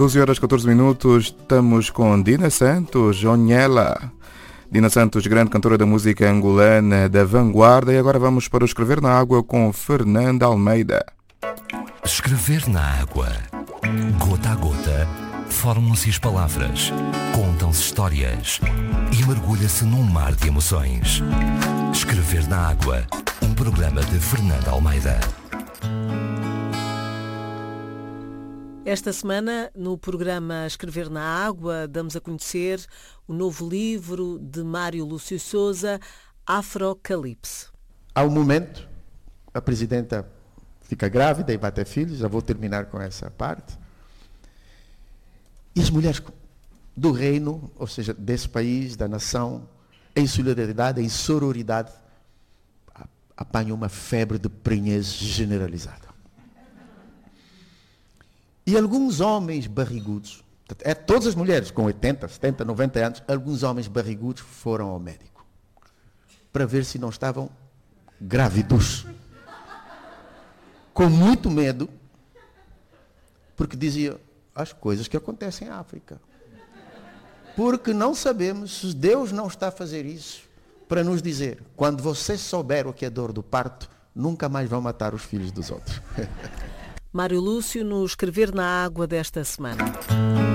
12 horas 14 minutos, estamos com Dina Santos, Onhela. Dina Santos, grande cantora da música angolana da vanguarda. E agora vamos para o Escrever na Água com Fernanda Almeida. Escrever na água. Gota a gota, formam-se as palavras, contam-se histórias e mergulha-se num mar de emoções. Escrever na Água, um programa de Fernanda Almeida. Esta semana, no programa Escrever na Água, damos a conhecer o novo livro de Mário Lúcio Souza, Afrocalipse. Há um momento, a presidenta fica grávida e vai ter filhos, já vou terminar com essa parte. E as mulheres do reino, ou seja, desse país, da nação, em solidariedade, em sororidade, apanham uma febre de prenhez generalizada. E alguns homens barrigudos, todas as mulheres com 80, 70, 90 anos, alguns homens barrigudos foram ao médico para ver se não estavam grávidos. Com muito medo, porque diziam as coisas que acontecem em África. Porque não sabemos se Deus não está a fazer isso para nos dizer, quando você souber o que é dor do parto, nunca mais vão matar os filhos dos outros. Mário Lúcio, no Escrever na Água desta semana.